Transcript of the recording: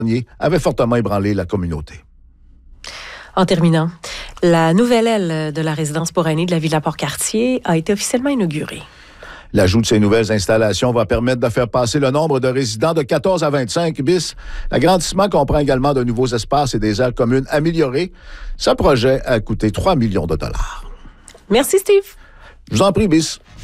dernier avait fortement ébranlé la communauté. En terminant, la nouvelle aile de la résidence pour aînés de la Villa Port-Cartier a été officiellement inaugurée. L'ajout de ces nouvelles installations va permettre de faire passer le nombre de résidents de 14 à 25 bis. L'agrandissement comprend également de nouveaux espaces et des aires communes améliorées. Ce projet a coûté 3 millions de dollars. Merci, Steve. Je vous en prie, bis.